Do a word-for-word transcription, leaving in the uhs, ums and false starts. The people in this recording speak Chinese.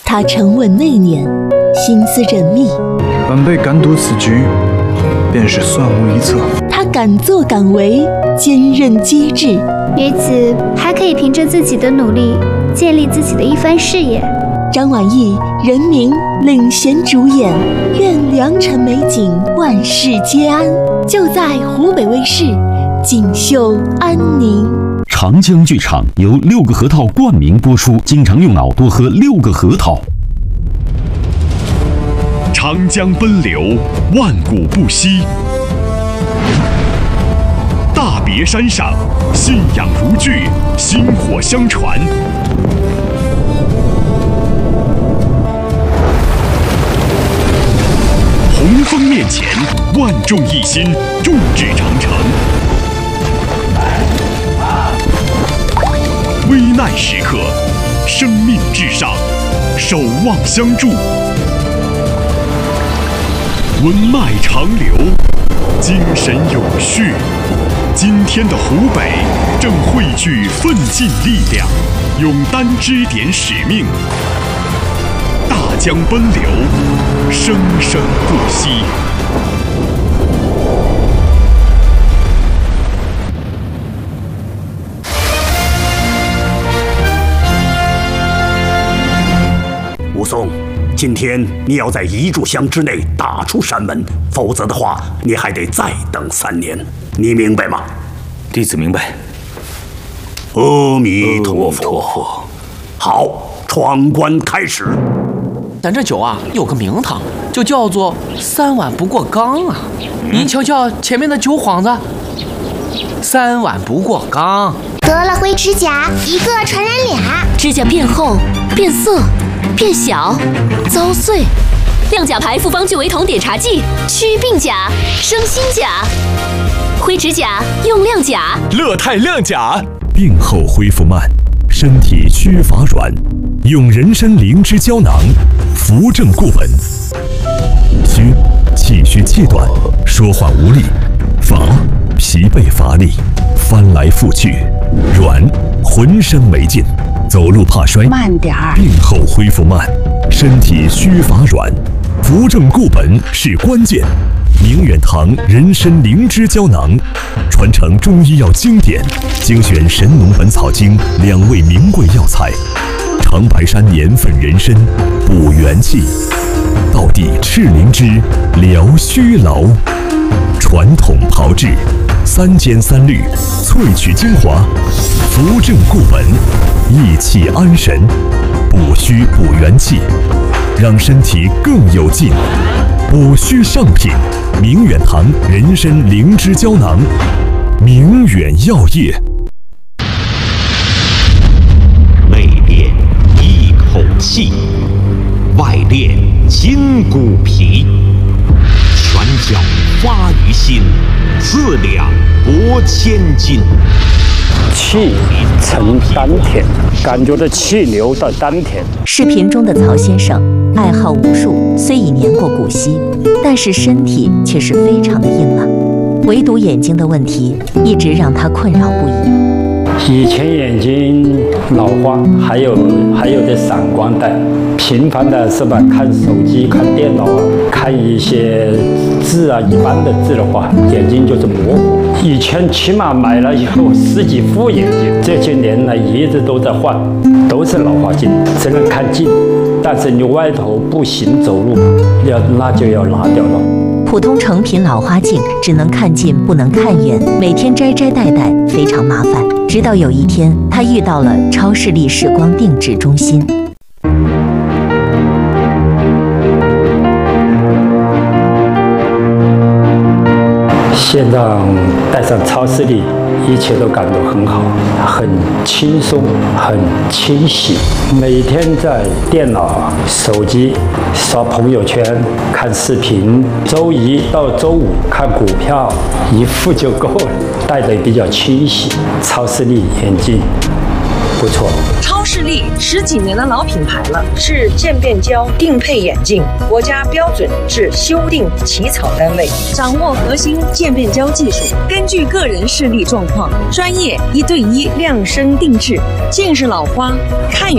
他沉稳内敛，心思缜密。 晚辈敢赌此局，便是算无一策。 他敢作敢为，坚韧机智。 于此还可以凭着自己的努力，建立自己的一番事业。 张晚意、任明领衔主演，愿良辰美景，万事皆安。就在湖北卫视锦绣安宁。 长江剧场由六个核桃冠名播出，经常用脑多喝六个核桃。长江奔流，万古不息。大别山上，信仰如炬，薪火相传。洪峰面前，万众一心，众志成城。危难时刻，生命至上，守望相助。文脉长流，精神永续。今天的湖北正汇聚奋进力量，勇担支点使命。大江奔流，生生不息。 武松，今天你要在一炷香之内打出山门，否则的话，你还得再等三年。你明白吗？ 弟子明白。 阿弥陀佛。好，闯关开始。 咱这酒啊，有个名堂，就叫做三碗不过冈啊。您瞧瞧前面的酒幌子，三碗不过冈。 得了灰指甲，一个传染俩。 指甲变厚、变色、变小、遭碎。亮甲牌复方聚维酮碘茶剂，祛病甲、生新甲。灰指甲用亮甲， 乐泰亮甲。 病后恢复慢，身体缺乏软，用人参灵芝胶囊，扶正固本。虚，气虚气短，说话无力；乏，疲惫乏力，翻来覆去；软，浑身没劲，走路怕摔。 慢点儿。 病后恢复慢，身体虚乏软，扶正固本是关键。明远堂人参灵芝胶囊，传承中医药经典，精选《神农本草经》两味名贵药材，长白山年份人参补元气，道地赤灵芝疗虚劳，传统炮制，三尖三滤萃取精华，扶正固本，益气安神，补虚补元气，让身体更有劲。补虚上品，明远堂人参灵芝胶囊，明远药业。 内练一口气，外练筋骨皮，拳脚发于心，四两拨千斤。 气沉丹田，感觉这气流到丹田。 视频中的曹先生爱好武术，虽已年过古稀，但是身体却是非常的硬朗。唯独眼睛的问题一直让他困扰不已。 以前眼睛老花，还有还有的散光带，频繁的是吧？看手机、看电脑啊，看一些字啊，一般的字的话，眼睛就是模糊。以前起码买了有十几副眼镜，这些年来一直都在换，都是老花镜，只能看近，但是你外头步行走路，要那就要拿掉了。 普通成品老花镜只能看近不能看远，每天摘摘戴戴非常麻烦。直到有一天，他遇到了超视力视光定制中心。 现在戴上超视力，一切都感觉很好，很轻松，很清晰。每天在电脑、手机刷朋友圈、看视频，周一到周五看股票，一副就够了，戴得比较清晰。超视力眼镜不错。 超视力十几年的老品牌了，是渐变焦定配眼镜，国家标准制修订起草单位，掌握核心渐变焦技术，根据个人视力状况，专业一对一量身定制，近视老花看远